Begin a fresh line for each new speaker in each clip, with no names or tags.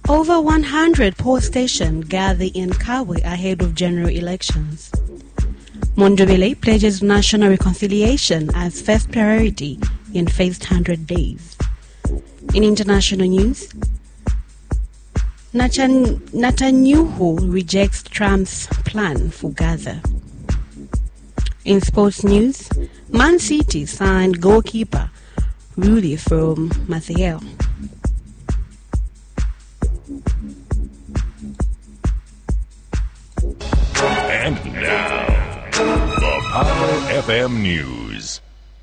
Over 100 poll stations gather in Kabwe ahead of general elections. Mondobele pledges national reconciliation as first priority in first 100 days. In international news, Netanyahu rejects Trump's plan for Gaza. In sports news, Man City signed goalkeeper Rudy from Marseille.
And now, the Power FM News.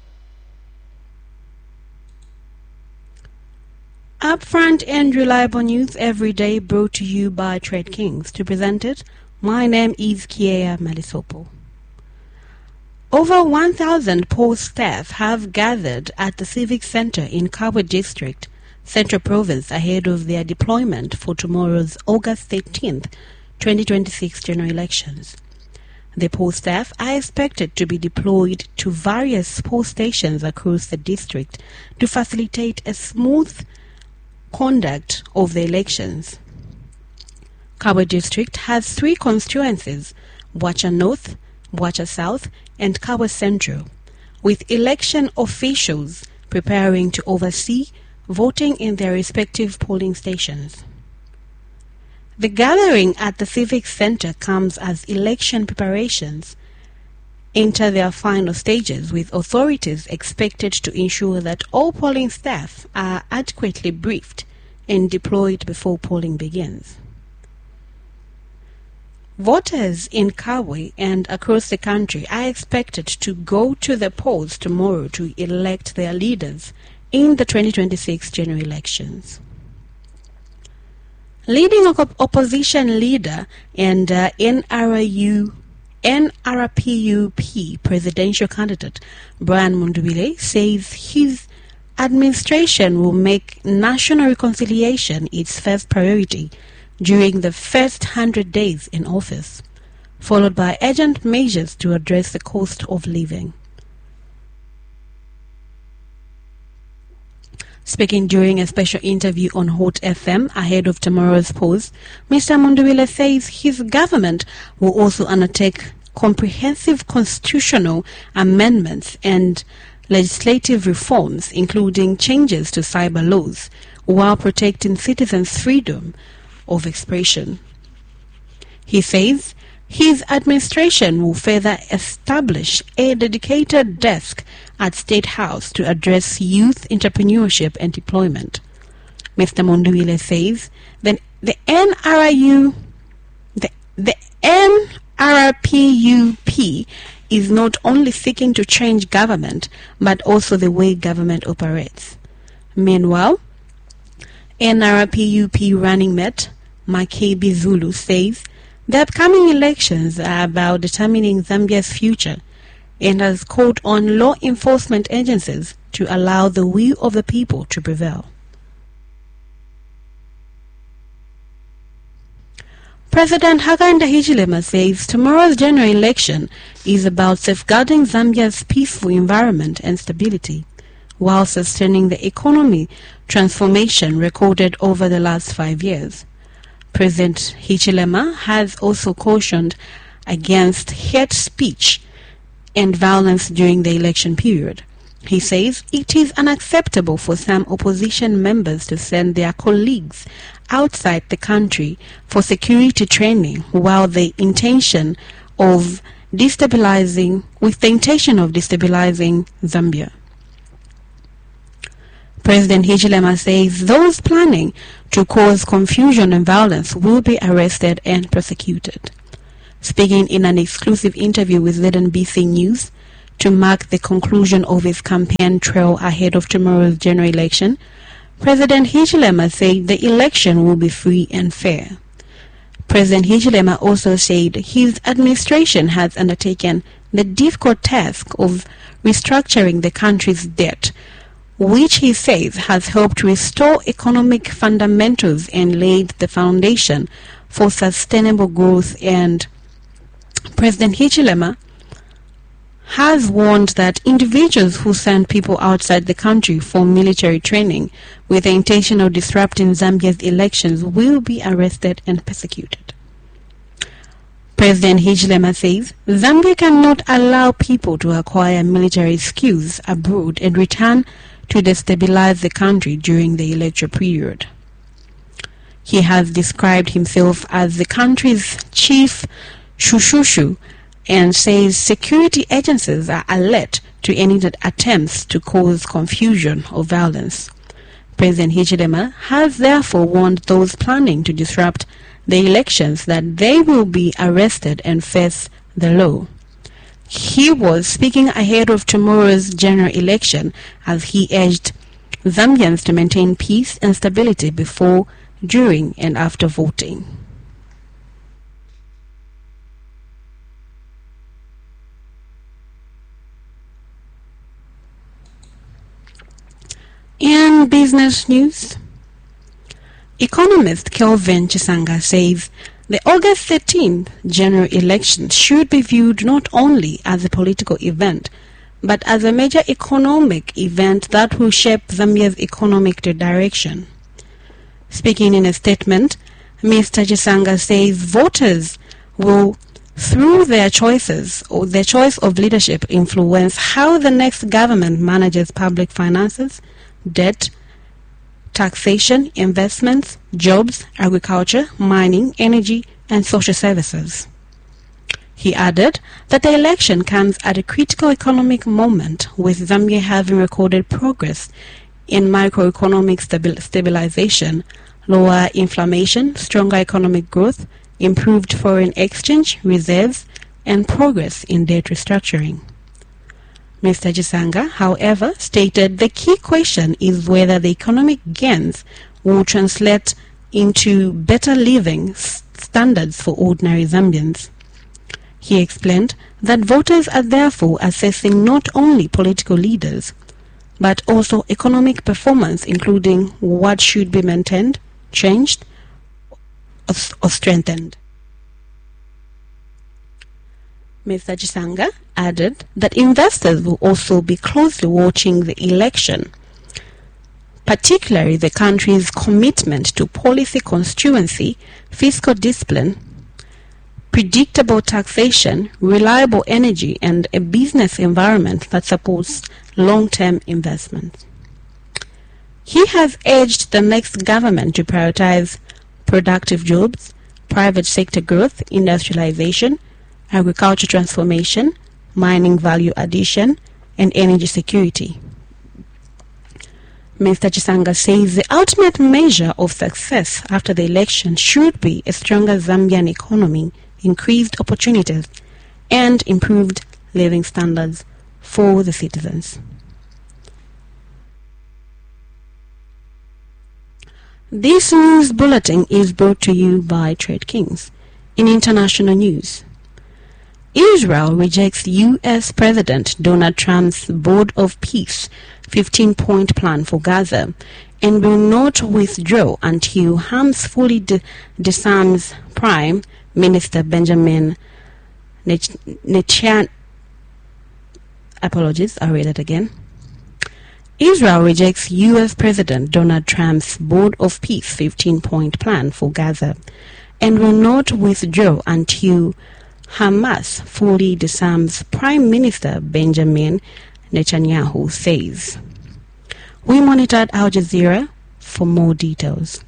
Upfront and reliable news every day, brought to you by Trade Kings. To present it, my name is Kiea Malisopo. Over 1,000 poll staff have gathered at the Civic Center in Kabwe District, Central Province, ahead of their deployment for tomorrow's August 13th, 2026 general elections. The poll staff are expected to be deployed to various poll stations across the district to facilitate a smooth conduct of the elections. Kabwe District has 3 constituencies: Bwacha North, Bwacha South, and Kabwe Central, with election officials preparing to oversee voting in their respective polling stations. The gathering at the Civic Center comes as election preparations enter their final stages, with authorities expected to ensure that all polling staff are adequately briefed and deployed before polling begins. Voters in Kabwe and across the country are expected to go to the polls tomorrow to elect their leaders in the 2026 general elections. Leading opposition leader and NRPUP presidential candidate Brian Mondobele says his administration will make national reconciliation its first priority during the first 100 days in office, followed by urgent measures to address the cost of living. Speaking during a special interview on Hot FM ahead of tomorrow's polls, Mr. Mondobele says his government will also undertake comprehensive constitutional amendments and legislative reforms, including changes to cyber laws, while protecting citizens' freedom of expression. He says his administration will further establish a dedicated desk at State House to address youth entrepreneurship and employment. Mr. Mondobele says that the NRPUP is not only seeking to change government, but also the way government operates. Meanwhile, NRPUP running mate Makebi Zulu says the upcoming elections are about determining Zambia's future and has called on law enforcement agencies to allow the will of the people to prevail. President Hakainde Hichilema says tomorrow's general election is about safeguarding Zambia's peaceful environment and stability, while sustaining the economy transformation recorded over the last 5 years. President Hichilema has also cautioned against hate speech and violence during the election period. He says it is unacceptable for some opposition members to send their colleagues outside the country for security training with the intention of destabilizing Zambia. President Hichilema says those planning to cause confusion and violence will be arrested and prosecuted. Speaking in an exclusive interview with ZNBC News to mark the conclusion of his campaign trail ahead of tomorrow's general election, President Hichilema said the election will be free and fair. President Hichilema also said his administration has undertaken the difficult task of restructuring the country's debt, which he says has helped restore economic fundamentals and laid the foundation for sustainable growth. And President Hichilema has warned that individuals who send people outside the country for military training with the intention of disrupting Zambia's elections will be arrested and persecuted. President Hichilema says Zambia cannot allow people to acquire military skills abroad and return to destabilize the country during the electoral period. He has described himself as the country's chief shushushu and says security agencies are alert to any attempts to cause confusion or violence. President Hichilema has therefore warned those planning to disrupt the elections that they will be arrested and face the law. He was speaking ahead of tomorrow's general election as he urged Zambians to maintain peace and stability before, during and after voting. In business news, economist Kelvin Chisanga says the August 13th general election should be viewed not only as a political event, but as a major economic event that will shape Zambia's economic direction. Speaking in a statement, Mr. Chisanga says voters will, through their choices or their choice of leadership, influence how the next government manages public finances, debt, taxation, investments, jobs, agriculture, mining, energy, and social services. He added that the election comes at a critical economic moment, with Zambia having recorded progress in macroeconomic stabilization, lower inflation, stronger economic growth, improved foreign exchange reserves, and progress in debt restructuring. Mr. Chisanga, however, stated the key question is whether the economic gains will translate into better living standards for ordinary Zambians. He explained that voters are therefore assessing not only political leaders, but also economic performance, including what should be maintained, changed, or strengthened. Mr. Chisanga added that investors will also be closely watching the election, particularly the country's commitment to policy constituency, fiscal discipline, predictable taxation, reliable energy, and a business environment that supports long-term investment. He has urged the next government to prioritize productive jobs, private sector growth, industrialization, agriculture transformation, mining value addition, and energy security. Mr. Chisanga says the ultimate measure of success after the election should be a stronger Zambian economy, increased opportunities, and improved living standards for the citizens. This news bulletin is brought to you by Trade Kings. In international news, Israel rejects U.S. President Donald Trump's Board of Peace 15-point plan for Gaza and will not withdraw until Hamas fully disarms Prime Minister Benjamin Netanyahu. Apologies, I'll read that again. Israel rejects U.S. President Donald Trump's Board of Peace 15-point plan for Gaza and will not withdraw until Hamas fully disarms Prime Minister Benjamin Netanyahu says. We monitored Al Jazeera for more details.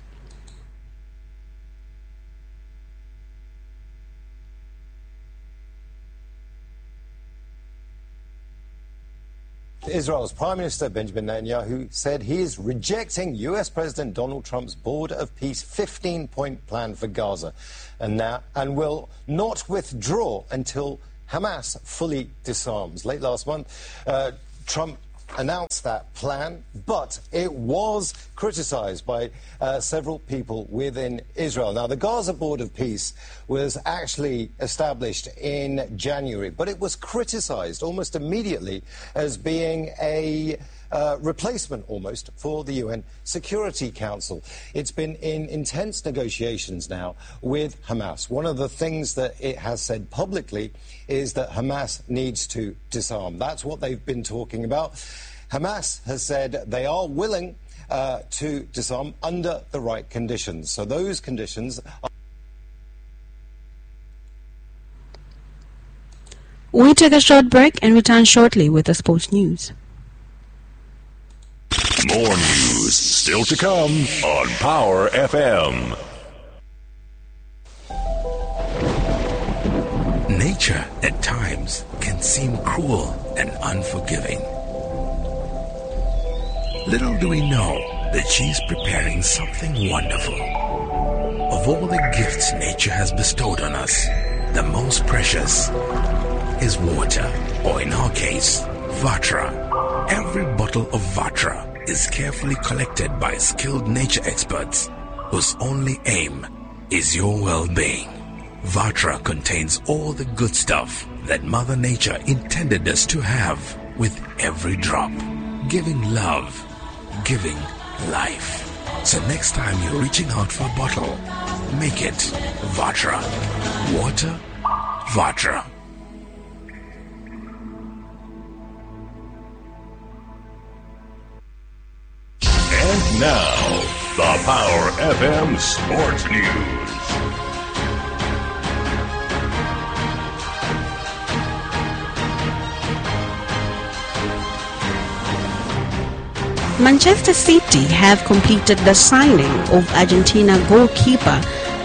Israel's Prime Minister Benjamin Netanyahu said he is rejecting US President Donald Trump's Board of Peace 15-point plan for Gaza and will not withdraw until Hamas fully disarms. Late last month, Trump announced that plan, but it was criticized by several people within Israel. Now, the Gaza Board of Peace was actually established in January, but it was criticized almost immediately as being a replacement almost for the UN Security Council. It's been in intense negotiations now with Hamas. One of the things that it has said publicly is that Hamas needs to disarm. That's what they've been talking about. Hamas has said they are willing to disarm under the right conditions. So those conditions are...
We take a short break and return shortly with the sports news.
More news still to come on Power FM.
Nature at times can seem cruel and unforgiving. Little do we know that she's preparing something wonderful. Of all the gifts nature has bestowed on us, the most precious is water, or in our case, Vatra. Every bottle of Vatra is carefully collected by skilled nature experts whose only aim is your well-being. Vatra contains all the good stuff that Mother Nature intended us to have, with every drop, giving love, giving life. So next time you're reaching out for a bottle, make it Vatra. Water, Vatra.
And now, the Power FM Sports News.
Manchester City have completed the signing of Argentina goalkeeper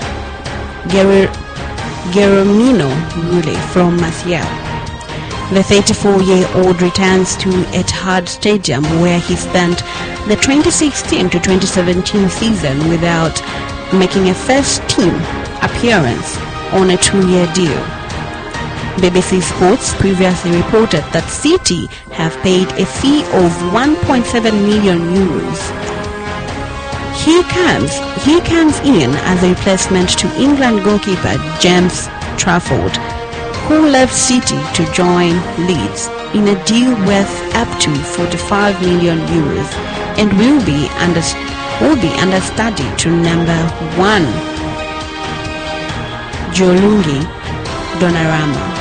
Guillermino Rulli from Marseille. The 34-year-old returns to Etihad Stadium, where he spent the 2016 to 2017 season without making a first-team appearance on a 2-year deal. BBC Sports previously reported that City have paid a fee of 1.7 million euros. He comes in as a replacement to England goalkeeper James Trafford, who left City to join Leeds in a deal worth up to 45 million euros and will be understudy to number 1 Gianluigi Donnarumma.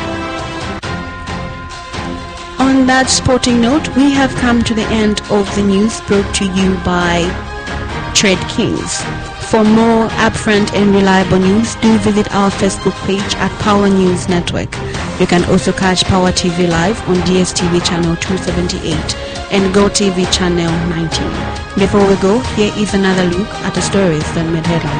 On that sporting note, we have come to the end of the news brought to you by Trade Kings. For more upfront and reliable news, do visit our Facebook page at Power News Network. You can also catch Power TV live on DSTV channel 278 and GoTV channel 19. Before we go, here is another look at the stories that made headlines.